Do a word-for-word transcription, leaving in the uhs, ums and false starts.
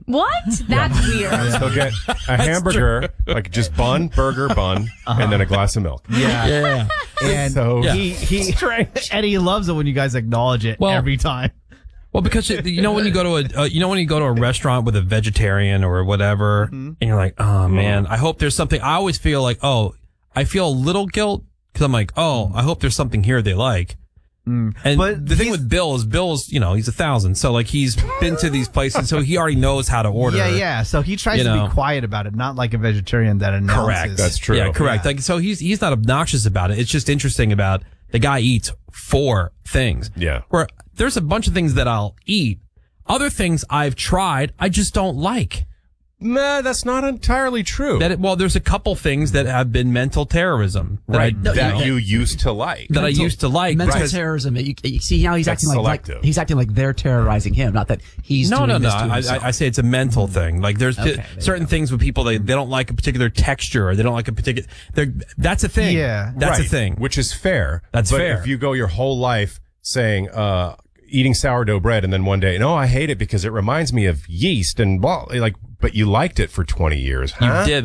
What? That's weird. So get a hamburger, like just bun, burger, bun, uh-huh. and then a glass of milk. Yeah. Yeah. And so yeah. he, he, and he loves it when you guys acknowledge it well, every time. Well, because you know when you go to a, uh, you know when you go to a restaurant with a vegetarian or whatever, mm-hmm. and you're like, oh man, I hope there's something. I always feel like, oh, I feel a little guilt because I'm like, oh, I hope there's something here they like. Mm. And but the thing with Bill is Bill's, you know, he's a thousand. So like he's been to these places, so he already knows how to order. Yeah, yeah. So he tries to know. be quiet about it, not like a vegetarian that announces. Correct. That's true. Yeah, correct. Yeah. Like so he's he's not obnoxious about it. It's just interesting about the guy eats four things. Yeah. Where there's a bunch of things that I'll eat. Other things I've tried, I just don't like. Nah, that's not entirely true. That it, well, there's a couple things that have been mental terrorism, that right? I, No, that you, know, you used to like, that mental, I used to like. Mental right. terrorism. You, you see how he's that's acting like, like he's acting like they're terrorizing him, not that he's no, doing no, no. this to I, himself. I, I say it's a mental thing. Like there's okay, t- there certain things with people they they don't like a particular texture, or they don't like a particular. That's a thing. Yeah, that's right. a thing. Which is fair. That's but fair. If you go your whole life saying, uh, eating sourdough bread, and then one day, no, I hate it because it reminds me of yeast and blah, like, but you liked it for twenty years. Huh? You did.